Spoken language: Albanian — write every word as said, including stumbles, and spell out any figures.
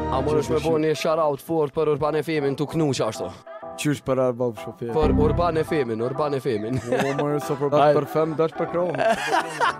Amorux me boni shout-out for për Urban F M-in tu knuq ashtu. Qysh për arbab shofer. Për Urban F M-in, Urban F M-in. Jo, më së për për fem dash për krohë.